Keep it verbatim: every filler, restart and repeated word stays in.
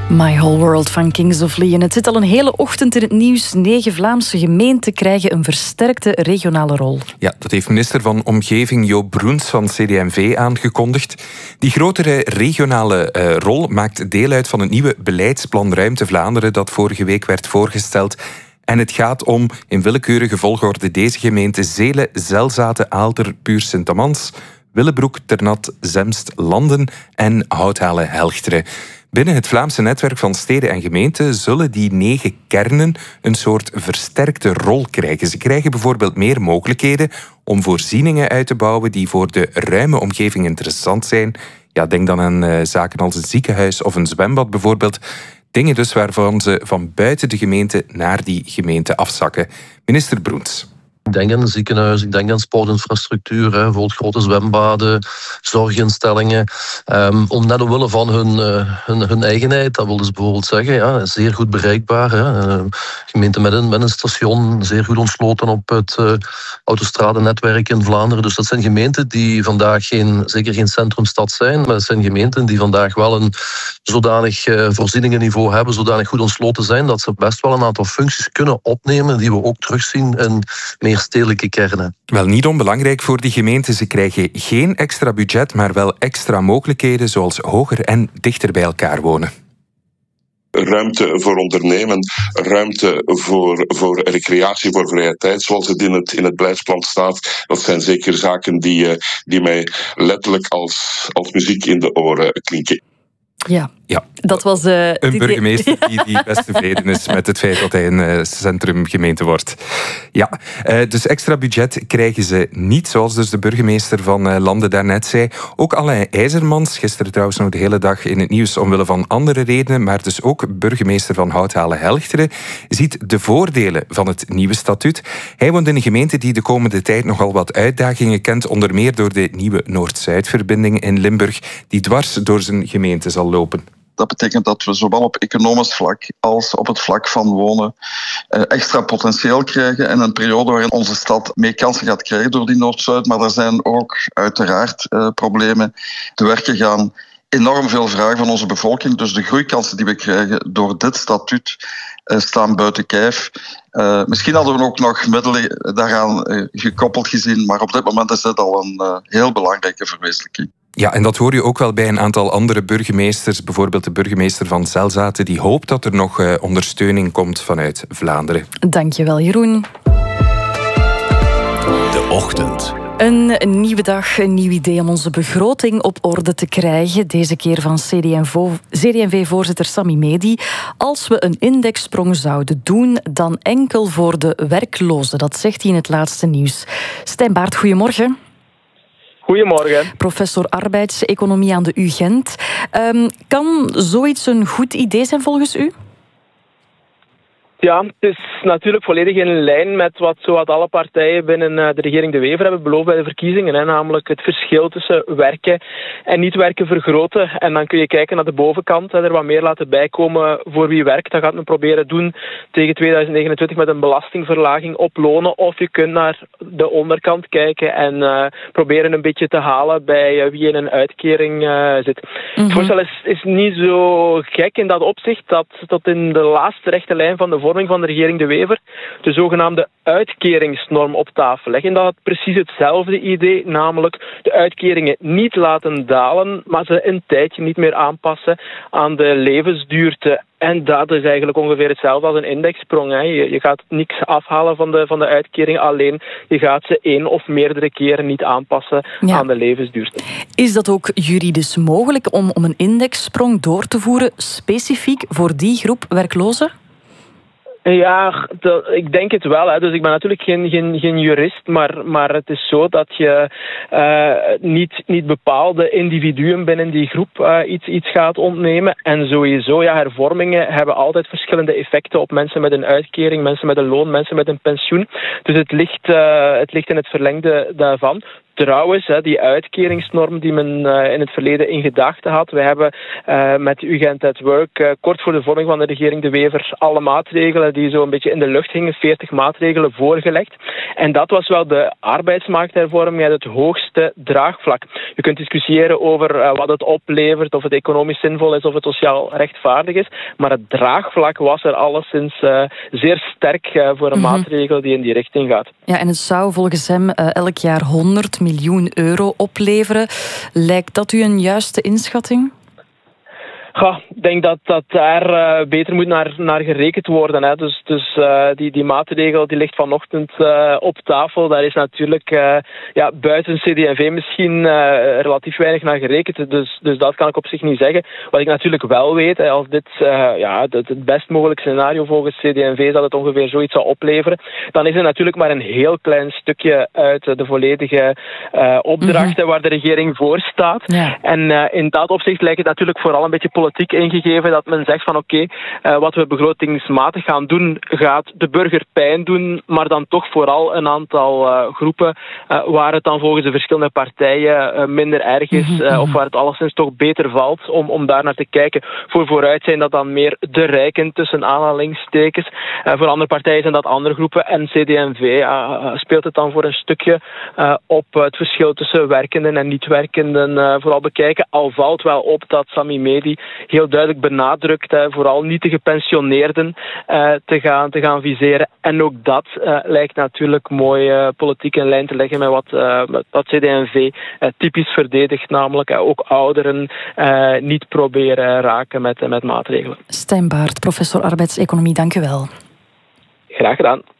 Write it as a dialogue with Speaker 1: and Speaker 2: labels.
Speaker 1: My Whole World van Kings of Leon. Het zit al een hele ochtend in het nieuws. Negen Vlaamse gemeenten krijgen een versterkte regionale rol.
Speaker 2: Ja, dat heeft minister van Omgeving Joop Broens van C D en V aangekondigd. Die grotere regionale uh, rol maakt deel uit van het nieuwe beleidsplan Ruimte Vlaanderen dat vorige week werd voorgesteld. En het gaat om, in willekeurige volgorde, deze gemeenten Zelen, Zelzaten, Aalter, Puur Sint-Amans, Willebroek, Ternat, Zemst, Landen en Houthalen-Helchteren. Binnen het Vlaamse netwerk van steden en gemeenten zullen die negen kernen een soort versterkte rol krijgen. Ze krijgen bijvoorbeeld meer mogelijkheden om voorzieningen uit te bouwen die voor de ruime omgeving interessant zijn. Ja, denk dan aan uh, zaken als een ziekenhuis of een zwembad bijvoorbeeld. Dingen dus waarvan ze van buiten de gemeente naar die gemeente afzakken. Minister Broens.
Speaker 3: Ik denk aan een ziekenhuis, ik denk aan sportinfrastructuur, hè, bijvoorbeeld grote zwembaden, zorginstellingen. Um, om net omwille van hun, uh, hun, hun eigenheid, dat wil dus bijvoorbeeld zeggen, ja, zeer goed bereikbaar. Hè. Uh, gemeente met een, met een station, zeer goed ontsloten op het uh, autostradennetwerk in Vlaanderen. Dus dat zijn gemeenten die vandaag geen, zeker geen centrumstad zijn, maar dat zijn gemeenten die vandaag wel een zodanig uh, voorzieningenniveau hebben, zodanig goed ontsloten zijn, dat ze best wel een aantal functies kunnen opnemen die we ook terugzien in meer stedelijke kernen.
Speaker 2: Wel niet onbelangrijk voor die gemeenten. Ze krijgen geen extra budget, maar wel extra mogelijkheden, zoals hoger en dichter bij elkaar wonen.
Speaker 4: Ruimte voor ondernemen, ruimte voor, voor recreatie, voor vrije tijd, zoals het in het, in het beleidsplan staat. Dat zijn zeker zaken die, die mij letterlijk als, als muziek in de oren klinken.
Speaker 1: Ja,
Speaker 2: ja.
Speaker 1: Dat was uh,
Speaker 2: een burgemeester die, die best tevreden is met het feit dat hij een uh, centrumgemeente wordt. Ja, uh, dus extra budget krijgen ze niet, zoals dus de burgemeester van uh, Landen daarnet zei. Ook Alain IJzermans, gisteren trouwens nog de hele dag in het nieuws omwille van andere redenen, maar dus ook burgemeester van Houthalen-Helchteren, ziet de voordelen van het nieuwe statuut. Hij woont in een gemeente die de komende tijd nogal wat uitdagingen kent, onder meer door de nieuwe Noord-Zuid-verbinding in Limburg, die dwars door zijn gemeente zal lopen.
Speaker 5: Dat betekent dat we zowel op economisch vlak als op het vlak van wonen extra potentieel krijgen en een periode waarin onze stad meer kansen gaat krijgen door die Noord-Zuid. Maar er zijn ook uiteraard uh, problemen. Te werken gaan enorm veel vragen van onze bevolking. Dus de groeikansen die we krijgen door dit statuut uh, staan buiten kijf. Uh, misschien hadden we ook nog middelen daaraan uh, gekoppeld gezien, maar op dit moment is dit al een uh, heel belangrijke verwezenlijking.
Speaker 2: Ja, en dat hoor je ook wel bij een aantal andere burgemeesters. Bijvoorbeeld de burgemeester van Zelzaten, die hoopt dat er nog uh, ondersteuning komt vanuit Vlaanderen.
Speaker 1: Dankjewel, Jeroen.
Speaker 6: De Ochtend.
Speaker 1: Een nieuwe dag, een nieuw idee om onze begroting op orde te krijgen. Deze keer van C D en V-voorzitter Sammy Medi. Als we een indexsprong zouden doen, dan enkel voor de werklozen. Dat zegt hij in het laatste nieuws. Stijn Baert, goedemorgen.
Speaker 7: Goedemorgen.
Speaker 1: Professor arbeidseconomie aan de U Gent. Um, kan zoiets een goed idee zijn volgens u?
Speaker 7: Ja, het is natuurlijk volledig in lijn met wat zowat alle partijen binnen de regering De Wever hebben beloofd bij de verkiezingen. Hè, namelijk het verschil tussen werken en niet werken vergroten. En dan kun je kijken naar de bovenkant, hè, er wat meer laten bijkomen voor wie werkt. Dat gaat men proberen doen tegen tweeduizend negenentwintig met een belastingverlaging op lonen. Of je kunt naar de onderkant kijken en uh, proberen een beetje te halen bij uh, wie in een uitkering uh, zit. Mm-hmm. Het voorstel is, is niet zo gek in dat opzicht dat tot in de laatste rechte lijn van de van de regering De Wever de zogenaamde uitkeringsnorm op tafel leggen. Dat had precies hetzelfde idee, namelijk de uitkeringen niet laten dalen, maar ze een tijdje niet meer aanpassen aan de levensduurte. En dat is eigenlijk ongeveer hetzelfde als een indexsprong. Hè. Je, je gaat niks afhalen van de, van de uitkering, alleen je gaat ze één of meerdere keren niet aanpassen ja. aan de levensduurte.
Speaker 1: Is dat ook juridisch mogelijk om, om een indexsprong door te voeren specifiek voor die groep werklozen?
Speaker 7: Ja, dat, ik denk het wel. Hè. Dus ik ben natuurlijk geen, geen, geen jurist, maar, maar het is zo dat je uh, niet, niet bepaalde individuen binnen die groep uh, iets, iets gaat ontnemen. En sowieso, ja, hervormingen hebben altijd verschillende effecten op mensen met een uitkering, mensen met een loon, mensen met een pensioen. Dus het ligt, uh, het ligt in het verlengde daarvan. trouwens, hè, die uitkeringsnorm die men uh, in het verleden in gedachten had. We hebben uh, met U G Gent at Work uh, kort voor de vorming van de regering De Wever alle maatregelen die zo een beetje in de lucht hingen, veertig maatregelen voorgelegd. En dat was wel de arbeidsmarkthervorming met het hoogste draagvlak. Je kunt discussiëren over uh, wat het oplevert, of het economisch zinvol is, of het sociaal rechtvaardig is. Maar het draagvlak was er alleszins uh, zeer sterk uh, voor een mm-hmm. maatregel die in die richting gaat.
Speaker 1: Ja, en het zou volgens hem uh, elk jaar honderd miljoen euro opleveren. Lijkt dat u een juiste inschatting?
Speaker 7: Ja, ik denk dat, dat daar uh, beter moet naar, naar gerekend worden. Hè. Dus, dus uh, die, die maatregel die ligt vanochtend uh, op tafel. Daar is natuurlijk uh, ja, buiten C D en V misschien uh, relatief weinig naar gerekend. Dus, dus dat kan ik op zich niet zeggen. Wat ik natuurlijk wel weet, hè, als dit uh, ja, het, het best mogelijk scenario volgens C D en V dat het ongeveer zoiets zou opleveren, dan is het natuurlijk maar een heel klein stukje uit de volledige uh, opdrachten mm-hmm. waar de regering voor staat. Ja. En uh, in dat opzicht lijkt het natuurlijk vooral een beetje politiek ingegeven dat men zegt van oké, okay, uh, wat we begrotingsmatig gaan doen, gaat de burger pijn doen, maar dan toch vooral een aantal uh, groepen uh, waar het dan volgens de verschillende partijen uh, minder erg is, uh, of waar het alleszins toch beter valt om, om daar naar te kijken. Voor vooruit zijn dat dan meer de rijken tussen aanhalingstekens. Uh, voor andere partijen zijn dat andere groepen en C D en V uh, speelt het dan voor een stukje uh, op het verschil tussen werkenden en niet-werkenden uh, vooral bekijken. Al valt wel op dat Sami Medi heel duidelijk benadrukt, hè, vooral niet de gepensioneerden uh, te, gaan, te gaan viseren. En ook dat uh, lijkt natuurlijk mooi uh, politiek in lijn te leggen met wat, uh, wat C D en V uh, typisch verdedigt, namelijk uh, ook ouderen uh, niet proberen raken met, uh, met maatregelen.
Speaker 1: Stijn Baert, professor arbeidseconomie, dank u wel.
Speaker 7: Graag gedaan.